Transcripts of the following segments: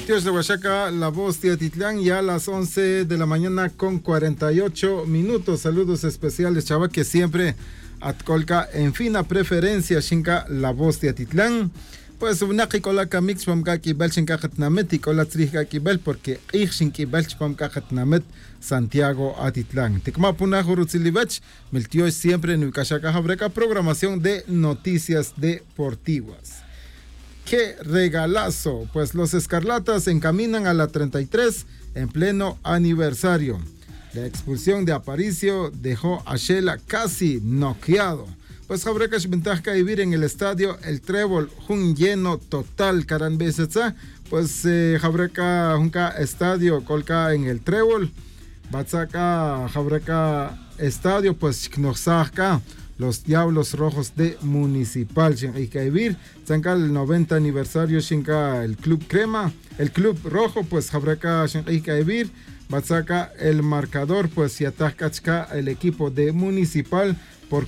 Tíos de Oaxaca, la voz de Atitlán, ya a las 11 de la mañana con 48 minutos. Saludos especiales, chava, que siempre atcolca en fina preferencia, shinka, la voz de Atitlán. Pues una cola mix pamka kibel shinka hatnamet y cola trija kibel porque ich shinkibel pamka hatnamet Santiago Atitlán. Tikma puna jurutzilibech, miltio siempre en Ucashaca Jabreca, programación de noticias deportivas. ¡Qué regalazo! Pues los Escarlatas encaminan a la 33 en pleno aniversario. La expulsión de Aparicio dejó a Shela casi noqueado. Pues Jabreca ventaja vivir en el estadio El Trébol, un lleno total, Caranbesetza. Pues Jabreca junca estadio colca en el Trébol. Batzaka Jabreca estadio, pues Chknosaka. Los Diablos Rojos de Municipal Shinka Ibir, Zanca el 90 aniversario Shinka el Club Crema, el Club Rojo, pues Jabreca Shinka Ibir, Batzaka el marcador, pues Yatakachka el equipo de Municipal por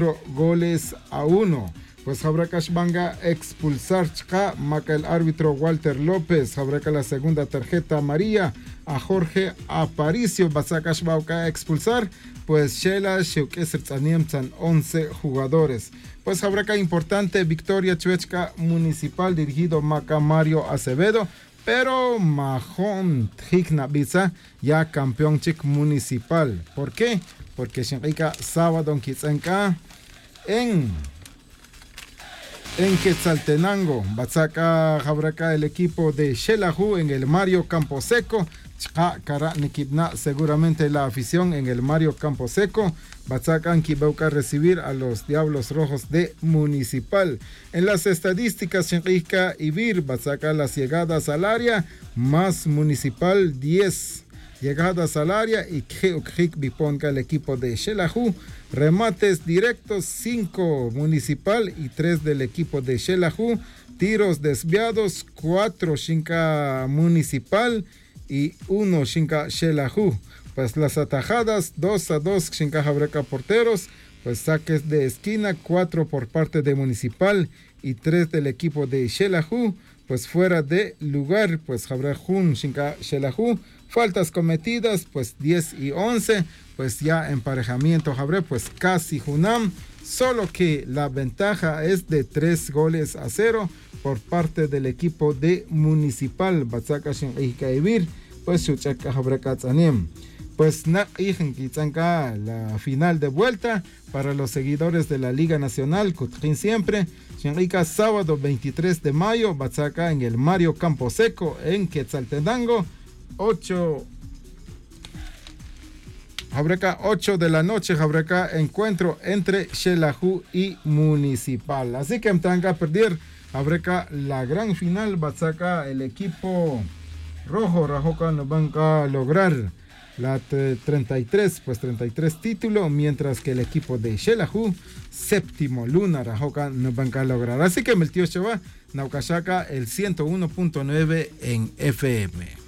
4-1. Pues Jabreca Shbanga expulsar Chka, Maca el árbitro Walter López, Jabreca la segunda tarjeta amarilla a Jorge Aparicio, Batzaka Shbauka expulsar. Pues Shela Sheukeser Tzanim Tzan 11 jugadores. Pues Jabreca importante victoria Chuechca Municipal dirigido Maca Mario Acevedo, pero Mahon Tjikna Biza ya campeón chic municipal. ¿Por qué? Porque Shinrika sábado en Kitzanka en Quetzaltenango, Batzaka Jabreca el equipo de Xelajú en el Mario Camposeco. Seguramente la afición en el Mario Camposeco. Batzacan Kibauca recibir a los Diablos Rojos de Municipal. En las estadísticas, Shinrika Ibir, Batzaca las llegadas al área, más Municipal 10 llegadas al área y Keukrik Biponca el equipo de Xelajú. Remates directos 5 Municipal y 3 del equipo de Xelajú. Tiros desviados 4 Shinka Municipal y 1 Shinka Xelajú. Pues las atajadas 2-2 Shinka Jabreca porteros. Pues saques de esquina 4 por parte de Municipal y 3 del equipo de Xelajú. Pues fuera de lugar, pues Jabrejú Shinka Xelajú. Faltas cometidas, pues 10 y 11. Pues ya emparejamiento Jabre, pues casi Junam. Solo que la ventaja es de 3-0 por parte del equipo de Municipal. Batzaka Shinrika Ibir, pues Chuchaca Jabreca Tzanim. Pues la final de vuelta para los seguidores de la Liga Nacional, Cutrín siempre. Shinrika sábado 23 de mayo, Batzaka en el Mario Camposeco en Quetzaltenango, 8 de la noche, Jabreca, encuentro entre Xelajú y Municipal. Así que Mtanga perder, Jabreca, la gran final, Batzaka, el equipo rojo, Rajoca no van a lograr la 33 títulos, mientras que el equipo de Xelajú, séptimo Luna, Rajoca no van a lograr. Así que el tío Chava, Naukashaka, el 101.9 en FM.